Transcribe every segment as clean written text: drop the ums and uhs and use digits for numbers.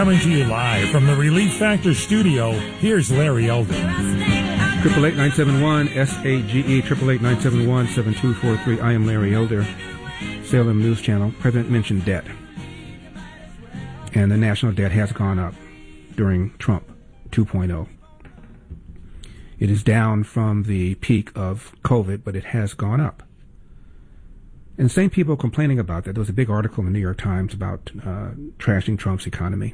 Coming to you live from the Relief Factor studio, here's Larry Elder. 888-971-SAGE, 888-971-7243. I am Larry Elder, Salem News Channel. President mentioned debt. And the national debt has gone up during Trump 2.0. It is down from the peak of COVID, but it has gone up. And the same people complaining about that. There was a big article in the New York Times about trashing Trump's economy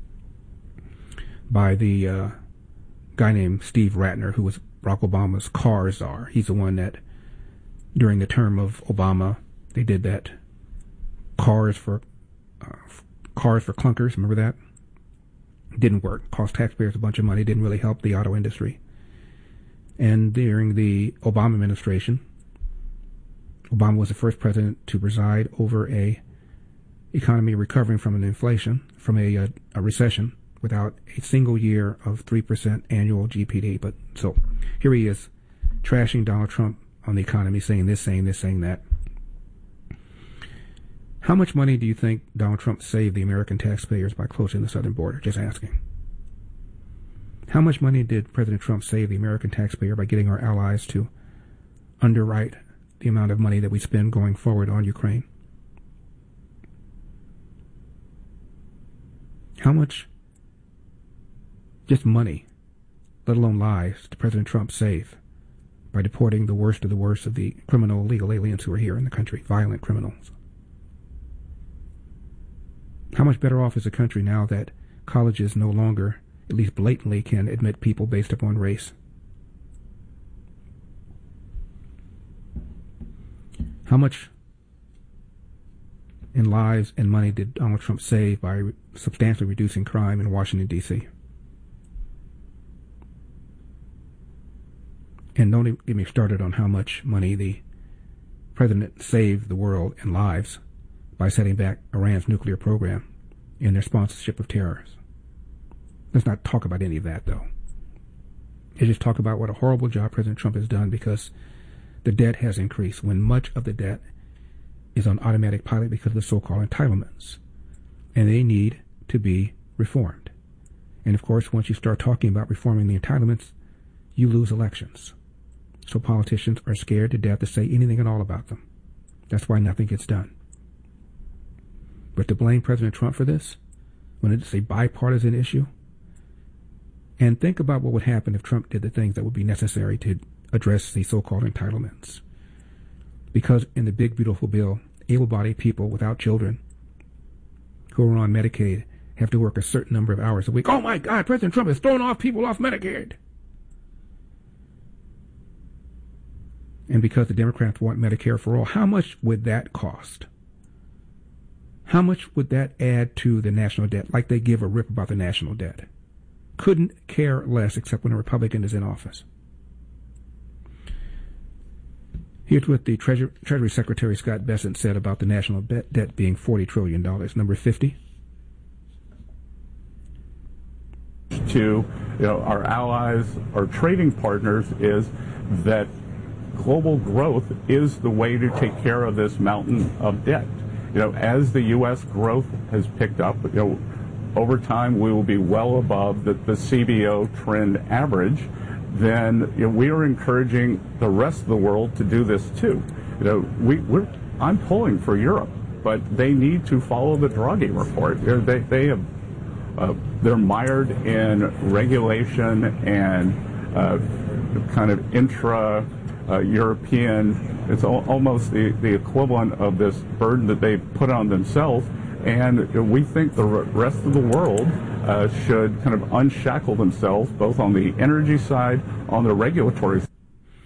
by the guy named Steve Ratner, who was Barack Obama's car czar. He's the one that, during the term of Obama, they did that cars for clunkers. Remember that? Didn't work. Cost taxpayers a bunch of money. Didn't really help the auto industry. And during the Obama administration, Obama was the first president to preside over a economy recovering from a recession without a single year of 3% annual GDP. But so here he is trashing Donald Trump on the economy, saying this, saying this, saying that. How much money do you think Donald Trump saved the American taxpayers by closing the southern border? Just asking. How much money did President Trump save the American taxpayer by getting our allies to underwrite the amount of money that we spend going forward on Ukraine? How much just money, let alone lives, did President Trump save by deporting the worst of the criminal illegal aliens who are here in the country, violent criminals? How much better off is the country now that colleges no longer, at least blatantly, can admit people based upon race? How much in lives and money did Donald Trump save by substantially reducing crime in Washington, D.C.? And don't even get me started on how much money the president saved the world and lives by setting back Iran's nuclear program in their sponsorship of terrorists. Let's not talk about any of that, though. Let's just talk about what a horrible job President Trump has done, because the debt has increased when much of the debt is on automatic pilot because of the so-called entitlements. And they need to be reformed. And, of course, once you start talking about reforming the entitlements, you lose elections. So politicians are scared to death to say anything at all about them. That's why nothing gets done. But to blame President Trump for this, when it's a bipartisan issue, and think about what would happen if Trump did the things that would be necessary to address the so-called entitlements. Because in the big, beautiful bill, able-bodied people without children who are on Medicaid have to work a certain number of hours a week. Oh, my God, President Trump is throwing off people off Medicaid. And because the Democrats want Medicare for all, how much would that cost? How much would that add to the national debt, like they give a rip about the national debt? Couldn't care less, except when a Republican is in office. Here's what the Treasury Secretary Scott Bessent said about the national debt being $40 trillion. Number 50. To our allies, our trading partners, is that global growth is the way to take care of this mountain of debt. As the U.S. growth has picked up, over time we will be well above the CBO trend average. Then we are encouraging the rest of the world to do this too. I'm pulling for Europe, but they need to follow the Draghi report. They're mired in regulation and kind of intra-European. It's almost the equivalent of this burden that they put on themselves. And we think the rest of the world should kind of unshackle themselves, both on the energy side, on the regulatory side.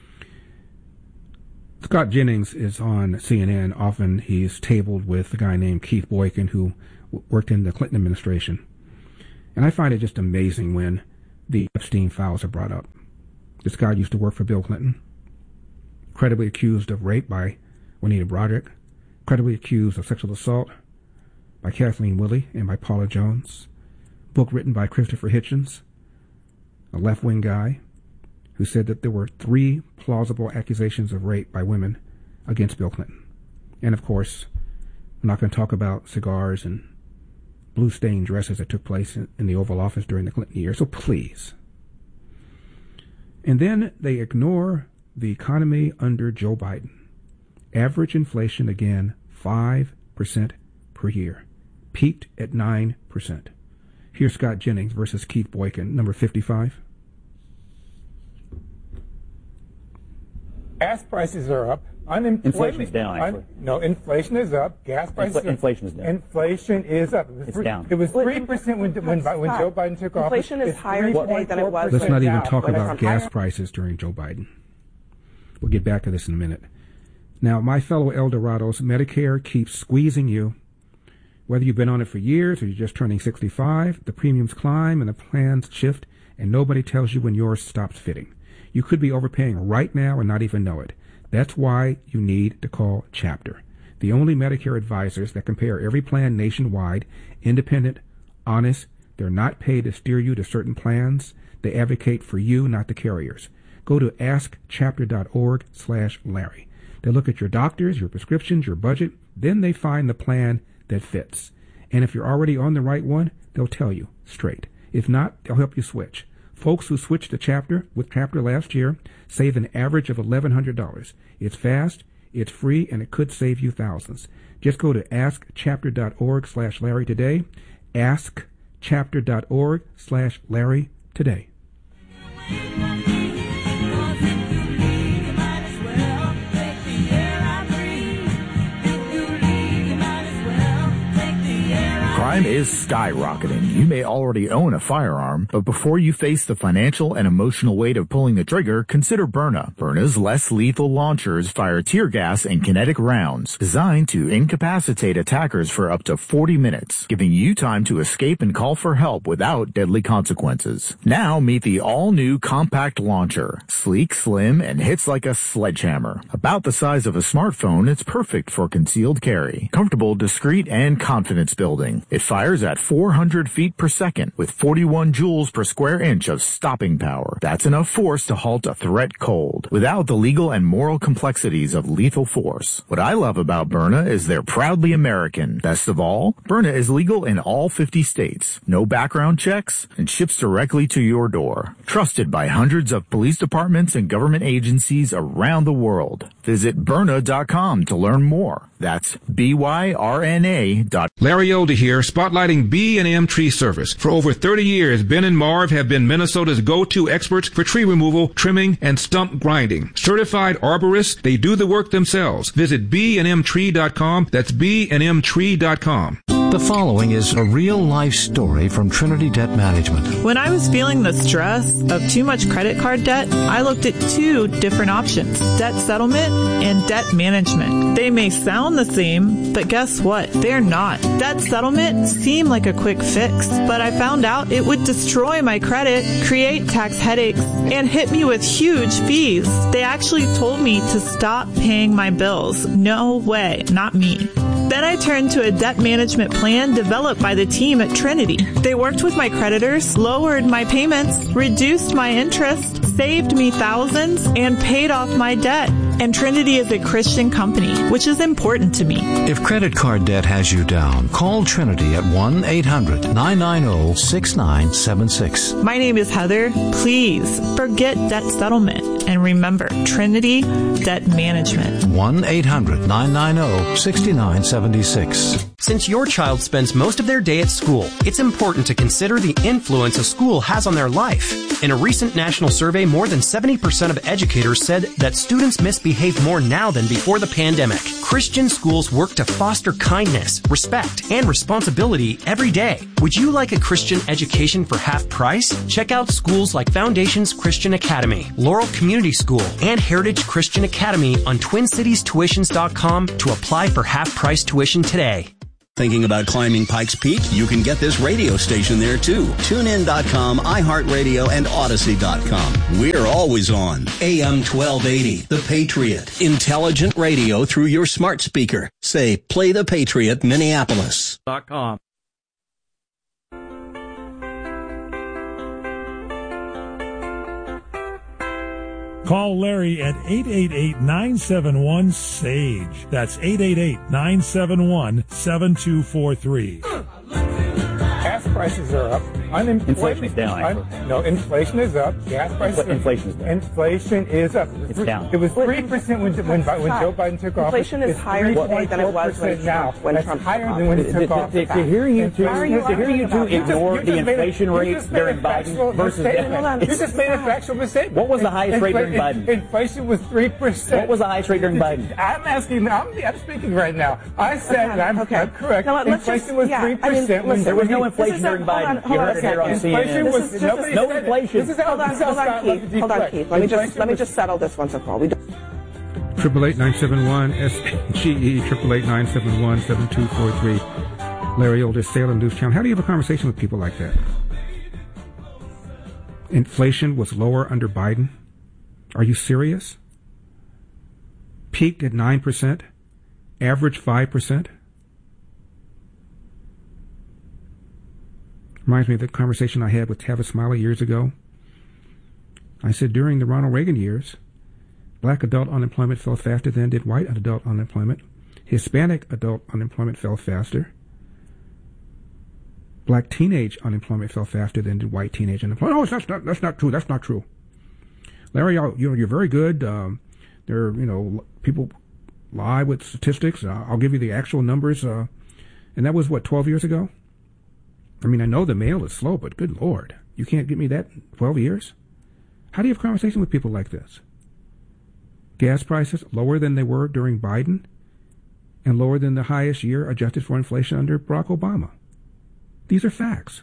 Scott Jennings is on CNN. Often he's tabled with a guy named Keith Boykin, who worked in the Clinton administration. And I find it just amazing when the Epstein files are brought up. This guy used to work for Bill Clinton, credibly accused of rape by Juanita Broderick, credibly accused of sexual assault by Kathleen Willey and by Paula Jones, book written by Christopher Hitchens, a left-wing guy who said that there were 3 plausible accusations of rape by women against Bill Clinton. And, of course, I'm not going to talk about cigars and blue stained dresses that took place in the Oval Office during the Clinton years. So please. And then they ignore the economy under Joe Biden. Average inflation, again, 5% per year. Peaked at 9%. Here's Scott Jennings versus Keith Boykin, number 55. Gas prices are up. Inflation is down, actually. No, inflation is up. Gas prices are up. Inflation is down. Inflation is up. It's down. It was 3% when Joe Biden took office. Inflation is higher today than it was. Let's not even talk about gas prices during Joe Biden. We'll get back to this in a minute. Now, my fellow Eldorados, Medicare keeps squeezing you. Whether you've been on it for years or you're just turning 65, the premiums climb and the plans shift, and nobody tells you when yours stops fitting. You could be overpaying right now and not even know it. That's why you need to call Chapter, the only Medicare advisors that compare every plan nationwide, independent, honest. They're not paid to steer you to certain plans. They advocate for you, not the carriers. Go to askchapter.org/Larry. They look at your doctors, your prescriptions, your budget. Then they find the plan that fits. And if you're already on the right one, they'll tell you straight. If not, they'll help you switch. Folks who switched to Chapter with Chapter last year save an average of $1,100. It's fast, it's free, and it could save you thousands. Just go to askchapter.org/Larry today. Askchapter.org/Larry today. Crime is skyrocketing. You may already own a firearm, but before you face the financial and emotional weight of pulling the trigger, consider Byrna. Byrna's less lethal launchers fire tear gas and kinetic rounds designed to incapacitate attackers for up to 40 minutes, giving you time to escape and call for help without deadly consequences. Now meet the all-new compact launcher. Sleek, slim, and hits like a sledgehammer. About the size of a smartphone, it's perfect for concealed carry. Comfortable, discreet, and confidence building. It fires at 400 feet per second with 41 joules per square inch of stopping power. That's enough force to halt a threat cold, without the legal and moral complexities of lethal force. What I love about Byrna is they're proudly American. Best of all, Byrna is legal in all 50 states, no background checks, and ships directly to your door. Trusted by hundreds of police departments and government agencies around the world. Visit Byrna.com to learn more. That's BYRNA. Larry Older here, spotlighting B&M Tree Service. For over 30 years, Ben and Marv have been Minnesota's go-to experts for tree removal, trimming, and stump grinding. Certified arborists, they do the work themselves. Visit bnmtree.com. That's bnmtree.com. The following is a real-life story from Trinity Debt Management. When I was feeling the stress of too much credit card debt, I looked at two different options, debt settlement and debt management. They may sound the same, but guess what? They're not. Debt settlement seemed like a quick fix, but I found out it would destroy my credit, create tax headaches, and hit me with huge fees. They actually told me to stop paying my bills. No way, not me. Then I turned to a debt management plan developed by the team at Trinity. They worked with my creditors, lowered my payments, reduced my interest, saved me thousands, and paid off my debt. And Trinity is a Christian company, which is important to me. If credit card debt has you down, call Trinity at 1-800-990-6976. My name is Heather. Please forget debt settlement and remember Trinity Debt Management. 1-800-990-6976. Since your child spends most of their day at school, it's important to consider the influence a school has on their life. In a recent national survey, more than 70% of educators said that students misbehave more now than before the pandemic. Christian schools work to foster kindness, respect, and responsibility every day. Would you like a Christian education for half price? Check out schools like Foundations Christian Academy, Laurel Community School, and Heritage Christian Academy on TwinCitiesTuitions.com to apply for half-price tuition today. Thinking about climbing Pikes Peak? You can get this radio station there too. TuneIn.com, iHeartRadio, and Odyssey.com. We're always on. AM 1280, The Patriot. Intelligent radio through your smart speaker. Say, play The Patriot, Minneapolis.com. Call Larry at 888-971-SAGE. That's 888-971-7243. prices are up. Inflation is down, actually. No, inflation is up. Gas prices Inflation is down. Inflation is up. It's down. It was 3% when Joe Biden took office. Inflation is higher today than it was when Trump That's higher than when he took office. To hear you two ignore the inflation rate during Biden versus you just made a factual mistake. What was the highest rate during Biden? Inflation was 3%. What was the highest rate during Biden? I'm speaking right now. I said, I'm correct. No, inflation was 3%. There was no inflation during Biden. You heard it here on CNN. No inflation. Hold on, Keith. Let me just settle this once and for all. 888-971 SGE 888-971-7243. Larry Oldest, Salem News Channel. How do you have a conversation with people like that? Inflation was lower under Biden. Are you serious? Peaked at 9%, average 5%. Reminds me of the conversation I had with Tavis Smiley years ago. I said during the Ronald Reagan years, black adult unemployment fell faster than did white adult unemployment. Hispanic adult unemployment fell faster. Black teenage unemployment fell faster than did white teenage unemployment. Oh, that's not true. That's not true. Larry, you're very good. People lie with statistics. I'll give you the actual numbers. And that was, 12 years ago? I mean, I know the mail is slow, but good Lord, you can't give me that in 12 years? How do you have a conversation with people like this? Gas prices lower than they were during Biden and lower than the highest year adjusted for inflation under Barack Obama. These are facts.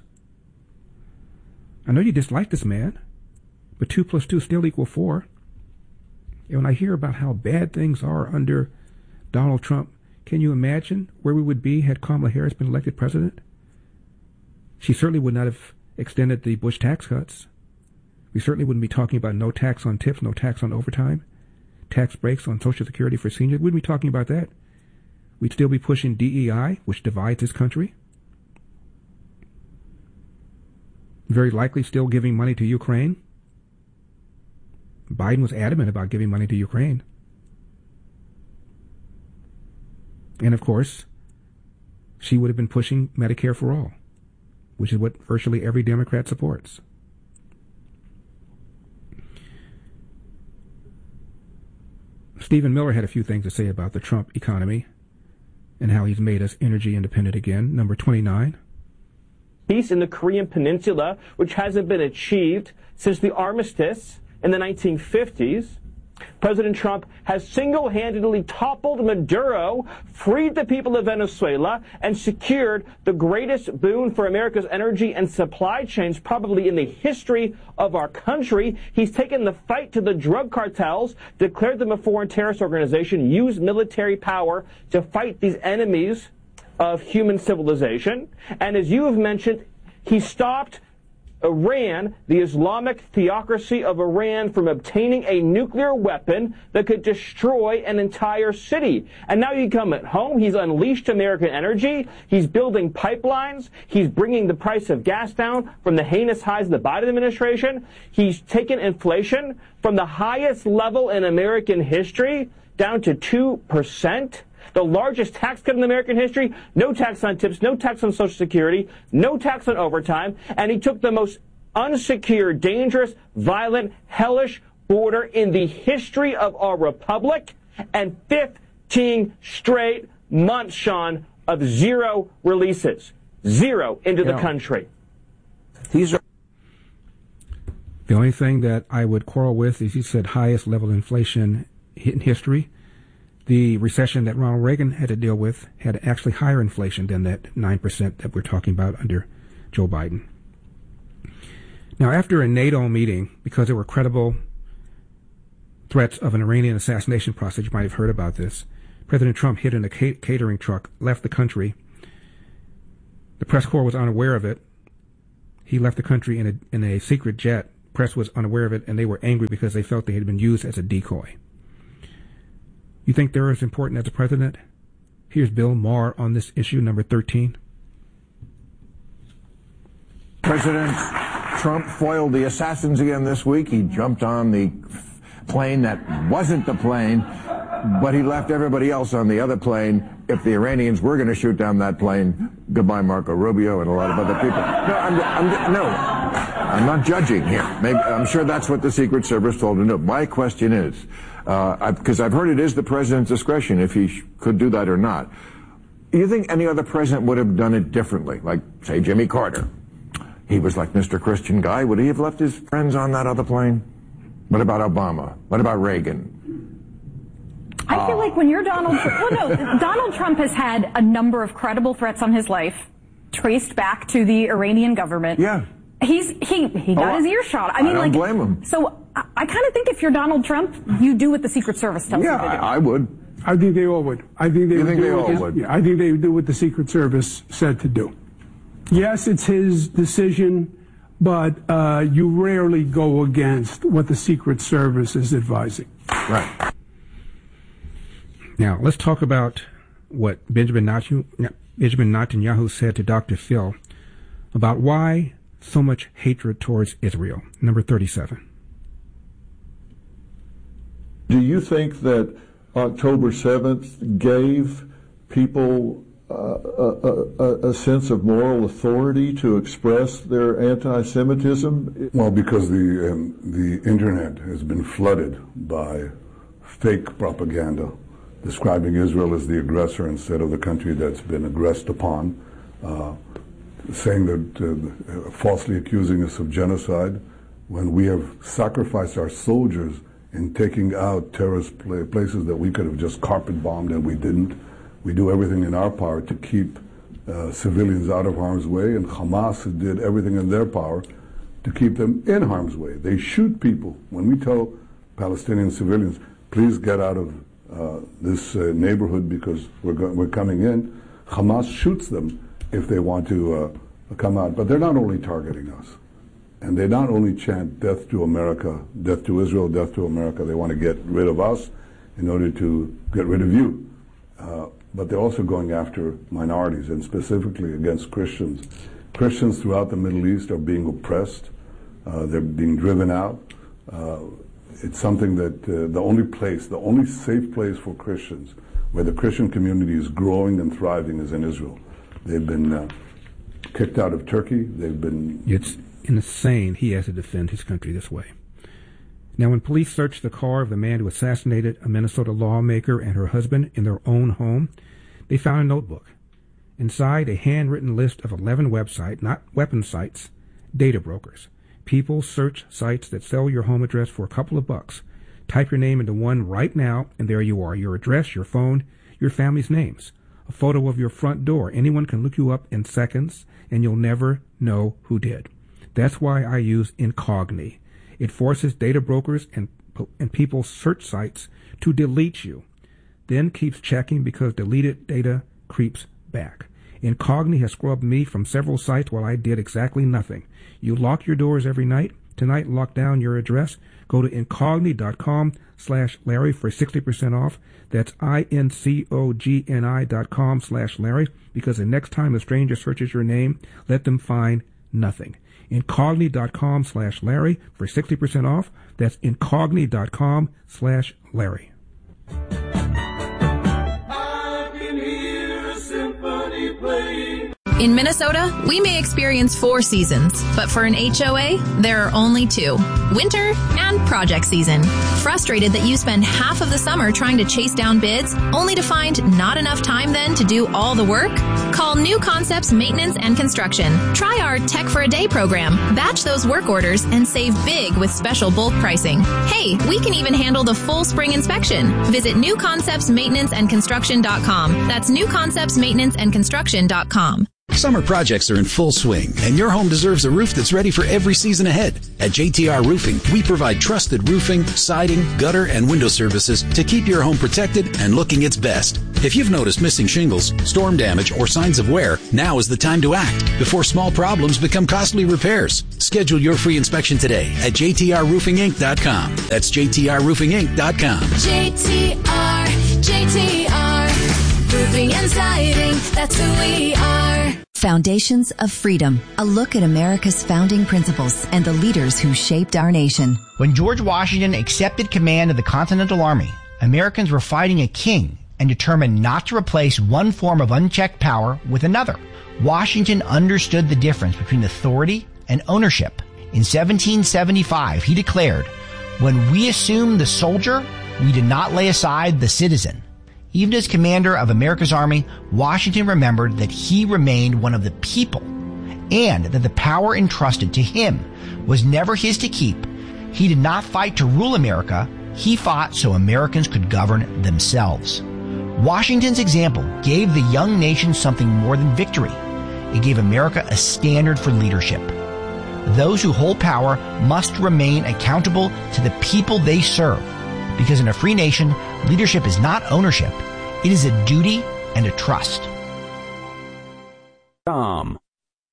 I know you dislike this man, but 2 + 2 still equal 4. And when I hear about how bad things are under Donald Trump, can you imagine where we would be had Kamala Harris been elected president? She certainly would not have extended the Bush tax cuts. We certainly wouldn't be talking about no tax on tips, no tax on overtime, tax breaks on Social Security for seniors. We wouldn't be talking about that. We'd still be pushing DEI, which divides this country. Very likely still giving money to Ukraine. Biden was adamant about giving money to Ukraine. And of course, she would have been pushing Medicare for all, which is what virtually every Democrat supports. Stephen Miller had a few things to say about the Trump economy and how he's made us energy independent again. Number 29. Peace in the Korean Peninsula, which hasn't been achieved since the armistice in the 1950s. President Trump has single-handedly toppled Maduro, freed the people of Venezuela, and secured the greatest boon for America's energy and supply chains probably in the history of our country. He's taken the fight to the drug cartels, declared them a foreign terrorist organization, used military power to fight these enemies of human civilization. And as you have mentioned, he stopped Iran, the Islamic theocracy of Iran, from obtaining a nuclear weapon that could destroy an entire city. And now you come at home, he's unleashed American energy, he's building pipelines, he's bringing the price of gas down from the heinous highs of the Biden administration, he's taken inflation from the highest level in American history down to 2%. The largest tax cut in American history, no tax on tips, no tax on Social Security, no tax on overtime, and he took the most unsecure, dangerous, violent, hellish border in the history of our republic, and 15 straight months, Sean, of zero releases. Zero into the country. The only thing that I would quarrel with is he said highest level of inflation in history. The recession that Ronald Reagan had to deal with had actually higher inflation than that 9% that we're talking about under Joe Biden. Now, after a NATO meeting, because there were credible threats of an Iranian assassination process, you might have heard about this, President Trump hid in a catering truck, left the country. The press corps was unaware of it. He left the country in a secret jet. Press was unaware of it, and they were angry because they felt they had been used as a decoy. You think they're as important as the president? Here's Bill Maher on this issue, number 13. President Trump foiled the assassins again this week. He jumped on the plane that wasn't the plane, but he left everybody else on the other plane if the Iranians were going to shoot down that plane, goodbye Marco Rubio and a lot of other people. I'm not judging here. Maybe, I'm sure that's what the Secret Service told him to do. My question is, because I've heard it is the president's discretion if he could do that or not. Do you think any other president would have done it differently? Like, say, Jimmy Carter. He was like Mr. Christian guy. Would he have left his friends on that other plane? What about Obama? What about Reagan? I feel like when you're Donald Trump, Donald Trump has had a number of credible threats on his life traced back to the Iranian government. Yeah. He got his ears shot. I mean, don't blame him. So I kind of think if you're Donald Trump, you do what the Secret Service tells you to do. Yeah, I would. I think they all would. I think they would. Yeah, I think they would do what the Secret Service said to do. Yes, it's his decision, but you rarely go against what the Secret Service is advising. Right. Now, let's talk about what Benjamin Netanyahu said to Dr. Phil about why so much hatred towards Israel. Number 37. Do you think that October 7th gave people a sense of moral authority to express their anti-Semitism? Well, because the internet has been flooded by fake propaganda describing Israel as the aggressor instead of the country that's been aggressed upon, saying that falsely accusing us of genocide, when we have sacrificed our soldiers in taking out terrorist places that we could have just carpet bombed and we didn't. We do everything in our power to keep civilians out of harm's way, and Hamas did everything in their power to keep them in harm's way. They shoot people. When we tell Palestinian civilians, please get out of this neighborhood because we're coming in, Hamas shoots them if they want to come out. But they're not only targeting us. And they not only chant death to America, death to Israel, death to America, they want to get rid of us in order to get rid of you. But they're also going after minorities, and specifically against Christians. Christians throughout the Middle East are being oppressed. They're being driven out. It's something that the only safe place for Christians, where the Christian community is growing and thriving, is in Israel. They've been kicked out of Turkey. They've been... It's insane he has to defend his country this way. Now, when police searched the car of the man who assassinated a Minnesota lawmaker and her husband in their own home, they found a notebook. Inside, a handwritten list of 11 websites, not weapon sites, data brokers. People search sites that sell your home address for a couple of bucks. Type your name into one right now, and there you are. Your address, your phone, your family's names. A photo of your front door. Anyone can look you up in seconds, and you'll never know who did. That's why I use Incogni. It forces data brokers and people's search sites to delete you, then keeps checking because deleted data creeps back. Incogni has scrubbed me from several sites while I did exactly nothing. You lock your doors every night. Tonight, lock down your address. Go to incogni.com/Larry for 60% off. That's incogni.com/Larry, because the next time a stranger searches your name, let them find nothing. Incogni.com/Larry for 60% off. That's incogni.com/Larry. In Minnesota, we may experience 4 seasons, but for an HOA, there are only 2. Winter and project season. Frustrated that you spend half of the summer trying to chase down bids, only to find not enough time then to do all the work? Call New Concepts Maintenance and Construction. Try our Tech for a Day program. Batch those work orders and save big with special bulk pricing. Hey, we can even handle the full spring inspection. Visit newconceptsmaintenanceandconstruction.com. That's newconceptsmaintenanceandconstruction.com. Summer projects are in full swing, and your home deserves a roof that's ready for every season ahead. At JTR Roofing, we provide trusted roofing, siding, gutter, and window services to keep your home protected and looking its best. If you've noticed missing shingles, storm damage, or signs of wear, now is the time to act before small problems become costly repairs. Schedule your free inspection today at jtrroofinginc.com. That's jtrroofinginc.com. JTR, roofing and siding, that's who we are. Foundations of Freedom, a look at America's founding principles and the leaders who shaped our nation. When George Washington accepted command of the Continental Army, Americans were fighting a king and determined not to replace one form of unchecked power with another. Washington understood the difference between authority and ownership. In 1775, he declared, "When we assumed the soldier, we did not lay aside the citizen." Even as commander of America's army, Washington remembered that he remained one of the people and that the power entrusted to him was never his to keep. He did not fight to rule America. He fought so Americans could govern themselves. Washington's example gave the young nation something more than victory. It gave America a standard for leadership. Those who hold power must remain accountable to the people they serve, because in a free nation, leadership is not ownership. It is a duty and a trust.